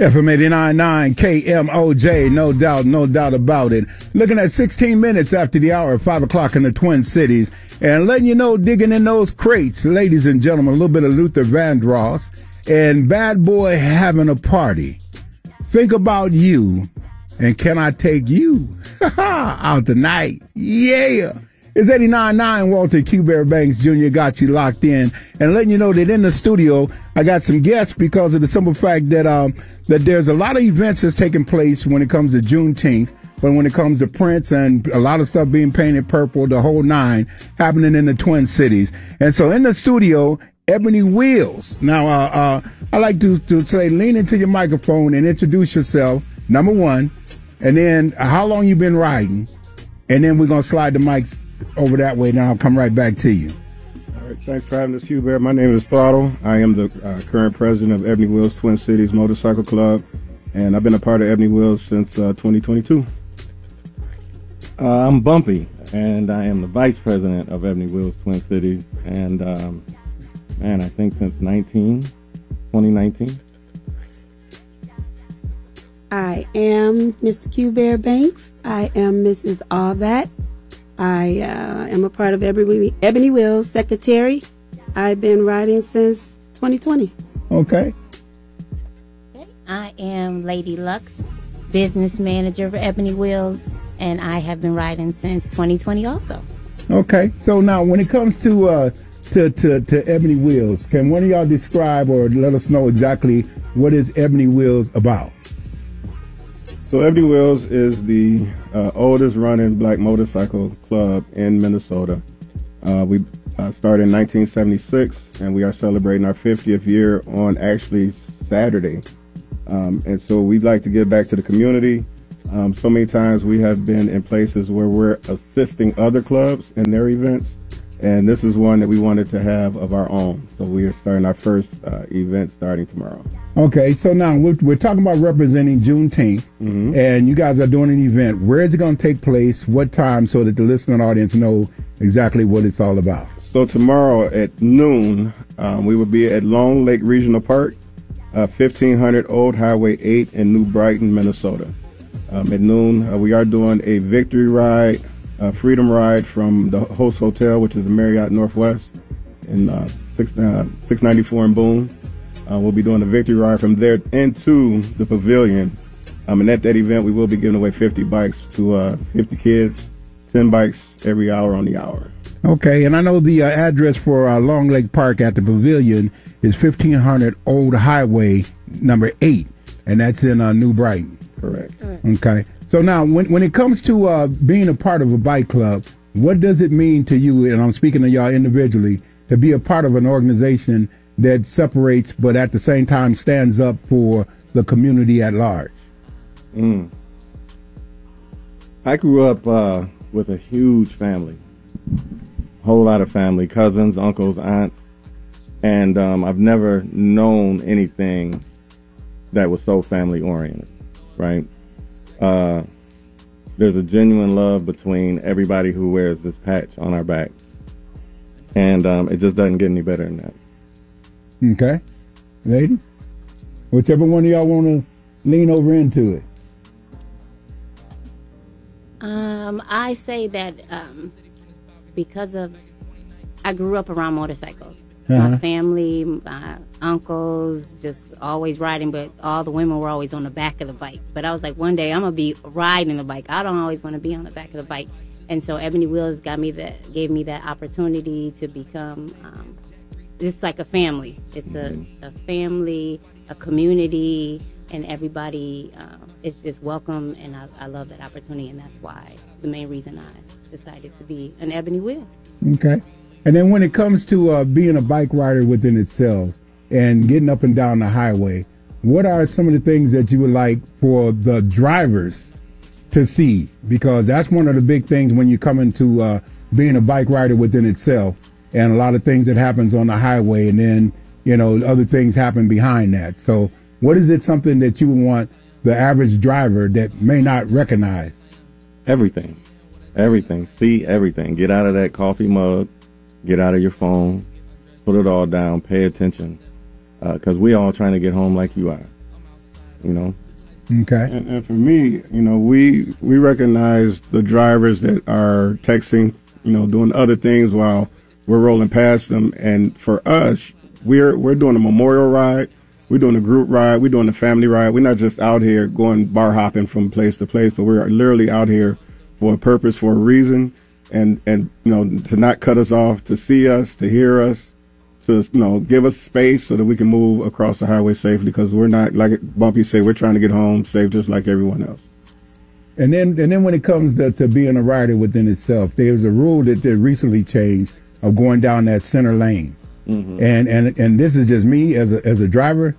FM 89.9 KMOJ, no doubt about it. Looking at 16 minutes after the hour of 5 o'clock in the Twin Cities. And letting you know, digging in those crates, ladies and gentlemen, a little bit of Luther Vandross and Bad Boy having a party. Think about you, and can I take you out tonight? Yeah. It's 89.9 Walter Q. Bear Banks Jr. got you locked in, and letting you know that in the studio I got some guests because of the simple fact that that there's a lot of events that's taking place when it comes to Juneteenth, but when it comes to Prince and a lot of stuff being painted purple, the whole nine happening in the Twin Cities. And so in the studio, Ebony Wheels. Now I like to say lean into your microphone and introduce yourself, number one, and then how long you been riding, and then we're gonna slide the mics over that way, then I'll come right back to you. All right, thanks for having us, Hugh Bear. My name is Throttle. I am the current president of Ebony Wheels Twin Cities Motorcycle Club, and I've been a part of Ebony Wheels since 2022. I'm Bumpy, and I am the vice president of Ebony Wheels Twin Cities, and I think since 2019. I am Mr. Q Bear Banks. I am Mrs. All That. I am a part of Ebony Wheels Secretary. I've been riding since 2020. Okay. I am Lady Lux, business manager for Ebony Wheels, and I have been riding since 2020 also. Okay. So now when it comes to Ebony Wheels, can one of y'all describe or let us know exactly what is Ebony Wheels about? So Ebony Wheels is the oldest running black motorcycle club in Minnesota. We started in 1976, and we are celebrating our 50th year on actually Saturday. And so we'd like to give back to the community. So many times we have been in places where we're assisting other clubs in their events, and this is one that we wanted to have of our own. So we are starting our first event starting tomorrow. Okay, so now we're talking about representing Juneteenth, and you guys are doing an event. Where is it going to take place? What time, so that the listening audience know exactly what it's all about? So tomorrow at noon, we will be at Long Lake Regional Park, 1500 Old Highway 8 in New Brighton, Minnesota. At noon, we are doing a victory ride, a freedom ride from the host hotel, which is the Marriott Northwest in 694 in Boone. We'll be doing a victory ride from there into the pavilion. And at that event, we will be giving away 50 bikes to 50 kids, 10 bikes every hour on the hour. Okay, and I know the address for Long Lake Park at the pavilion is 1500 Old Highway number 8, and that's in New Brighton. Correct. Okay. So now, when it comes to being a part of a bike club, what does it mean to you, and I'm speaking to y'all individually, to be a part of an organization that separates but at the same time stands up for the community at large? I grew up with a huge family, whole lot of family, cousins, uncles, aunts, and I've never known anything that was so family oriented, right? There's a genuine love between everybody who wears this patch on our back, and it just doesn't get any better than that. Okay. Ladies, whichever one of y'all want to lean over into it. I say that because I grew up around motorcycles. My family, my uncles, just always riding, but all the women were always on the back of the bike. But I was like, one day I'm going to be riding the bike. I don't always want to be on the back of the bike. And so Ebony Wheels gave me that opportunity to become it's like a family. It's a family, a community, and everybody is just welcome, and I love that opportunity, and that's why, the main reason I decided to be an Ebony Wheel. Okay. And then when it comes to being a bike rider within itself and getting up and down the highway, what are some of the things that you would like for the drivers to see? Because that's one of the big things when you come into being a bike rider within itself, and a lot of things that happens on the highway, and then, you know, other things happen behind that. So what is it something that you would want the average driver that may not recognize? Everything. See everything. Get out of that coffee mug. Get out of your phone. Put it all down. Pay attention. Because we all trying to get home like you are. you know. Okay. And for me, you know, we recognize the drivers that are texting, you know, doing other things while we're rolling past them. And for us, we're doing a memorial ride, we're doing a group ride, we're doing a family ride. We're not just out here going bar hopping from place to place, but we're literally out here for a purpose, for a reason, and you know, to not cut us off, to see us, to hear us, to, you know, give us space so that we can move across the highway safely, because we're not, like Bumpy said, we're trying to get home safe just like everyone else. And then when it comes to being a rider within itself, there's a rule that they recently changed of going down that center lane. Mm-hmm. And this is just me as a driver.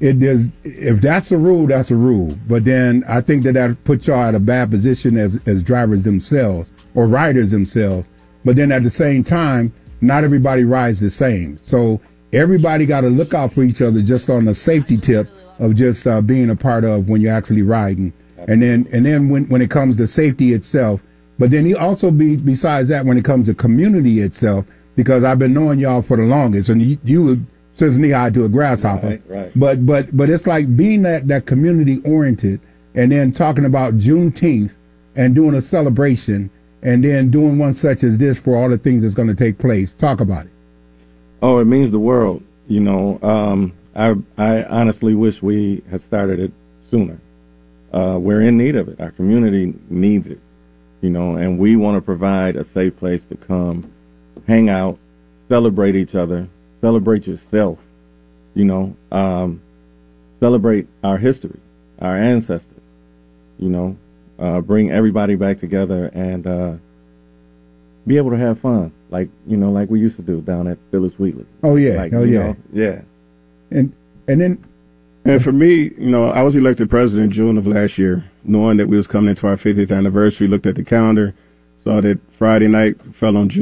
If that's a rule, that's a rule. But then I think that puts y'all at a bad position as drivers themselves or riders themselves. But then at the same time, not everybody rides the same. So everybody got to look out for each other just on the safety tip of just being a part of when you're actually riding. And then when it comes to safety itself, but then besides that, when it comes to community itself, because I've been knowing y'all for the longest, and you since knee-high to a grasshopper. Right. But it's like being that community oriented, and then talking about Juneteenth and doing a celebration, and then doing one such as this for all the things that's going to take place. Talk about it. Oh, it means the world. You know, I honestly wish we had started it sooner. We're in need of it. Our community needs it, you know, and we want to provide a safe place to come, hang out, celebrate each other, celebrate yourself, you know, celebrate our history, our ancestors, you know, bring everybody back together and be able to have fun, like, you know, like we used to do down at Phyllis Wheatley. Oh, yeah. Like, oh, yeah. Know, yeah. And then... And for me, you know, I was elected president in June of last year, knowing that we was coming into our 50th anniversary, looked at the calendar, saw that Friday night fell on June